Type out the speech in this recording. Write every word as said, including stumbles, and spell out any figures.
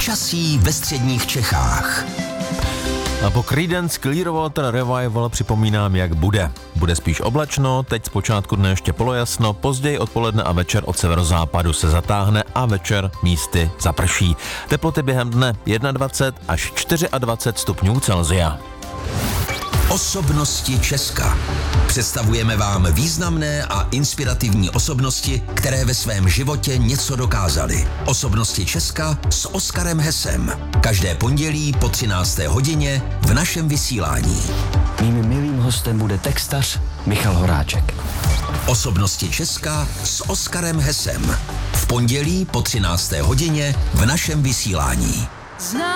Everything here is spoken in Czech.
Počasí ve středních Čechách. A po Creedence Clearwater Revival připomínám, jak bude. Bude spíš oblačno, teď zpočátku dne ještě polojasno, později odpoledne a večer od severozápadu se zatáhne a večer místy zaprší. Teploty během dne dvacet jedna až dvacet čtyři stupňů Celsia. Osobnosti Česka. Představujeme vám významné a inspirativní osobnosti, které ve svém životě něco dokázaly. Osobnosti Česka s Oskarem Hesem. Každé pondělí po třinácté hodině v našem vysílání. Mým milým hostem bude textař Michal Horáček. Osobnosti Česka s Oskarem Hesem. V pondělí po třinácté hodině v našem vysílání.